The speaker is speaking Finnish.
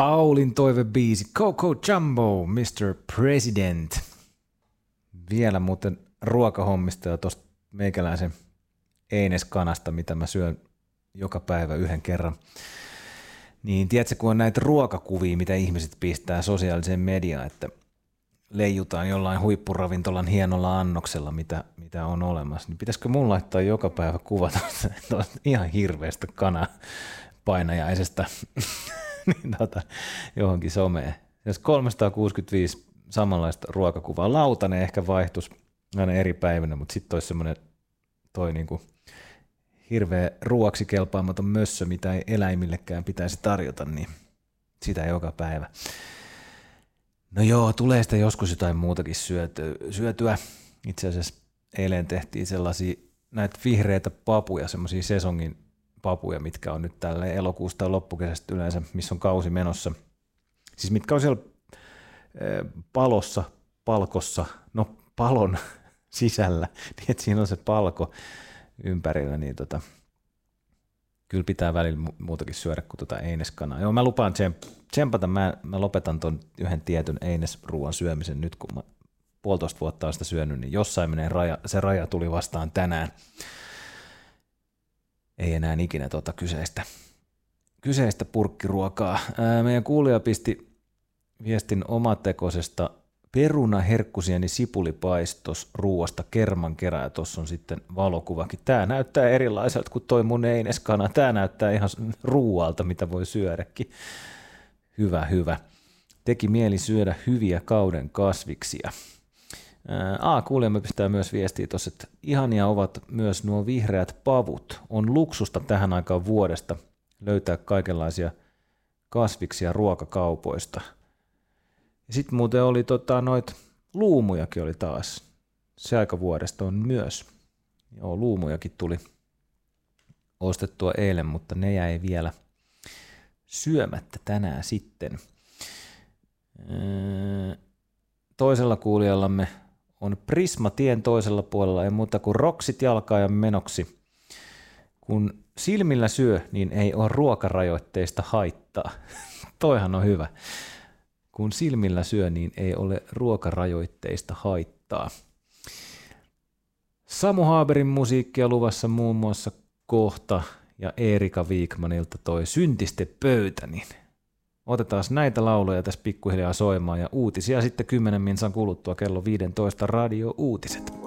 Paulin toivebiisi Coco Jumbo, Mr. President. Vielä muuten ruokahommista ja tuosta meikäläisen eineskanasta, mitä mä syön joka päivä yhden kerran. Niin tiedätkö, kun on näitä ruokakuvia, mitä ihmiset pistää sosiaaliseen mediaan, että leijutaan jollain huippuravintolan hienolla annoksella, mitä on olemassa, niin pitäisikö mun laittaa joka päivä kuvata ihan hirveästä kanapainajaisesta niin johonkin someen. Jos 365 samanlaista ruokakuvaa, lautanen ehkä vaihtuisi aina eri päivänä, mutta sitten olisi semmoinen toi niinku hirveä ruoaksi kelpaamaton mössö, mitä ei eläimillekään pitäisi tarjota, niin sitä joka päivä. No joo, tulee sitä joskus jotain muutakin syötyä. Itse asiassa eilen tehtiin sellaisia näitä vihreitä papuja, semmoisia sesongin papuja, mitkä on nyt tälle elokuusta loppukesästä yleensä, missä on kausi menossa. Siis mitkä on siellä palkossa, no palon sisällä, niin että siinä on se palko ympärillä, niin kyllä pitää välillä muutakin syödä kuin eineskanaa. Joo, mä lupaan tsempata, mä lopetan ton yhden tietyn einesruuan syömisen nyt, kun mä 1,5 vuotta on sitä syönyt, niin jossain menee se raja tuli vastaan tänään. Ei enää ikinä kyseistä purkkiruokaa. Meidän kuulija pisti viestin omatekoisesta perunaherkkusieni sipulipaistos ruuasta kermankerää, ja tuossa on sitten valokuvakin. Tämä näyttää erilaiselta kuin toi mun eineskana. Tämä näyttää ihan ruualta, mitä voi syödäkin. Hyvä. Teki mieli syödä hyviä kauden kasviksia. Kuulijamme pistää myös viestiä tuossa, että ihania ovat myös nuo vihreät pavut. On luksusta tähän aikaan vuodesta löytää kaikenlaisia kasviksia ruokakaupoista. Sitten muuten oli noit luumujakin oli taas. Se aika vuodesta on myös. Joo, luumujakin tuli ostettua eilen, mutta ne jäi vielä syömättä tänään sitten. Toisella kuulijallamme on Prisma tien toisella puolella, ei muuta kuin roksit jalkaa ja menoksi. Kun silmillä syö, niin ei ole ruokarajoitteista haittaa. Toihan on hyvä. Kun silmillä syö, niin ei ole ruokarajoitteista haittaa. Samu Haaberin musiikkia luvassa muun muassa kohta ja Erika Wikmanilta toi Syntiste pöytä, niin otetaan näitä lauluja tässä pikkuhiljaa soimaan ja uutisia sitten 10 minsan kuluttua kello 15 radio-uutiset.